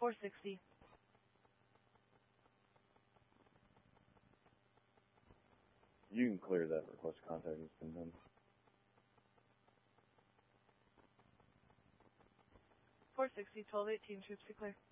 460. You can clear that. Request contact has been done. 460, 1218, troops to clear.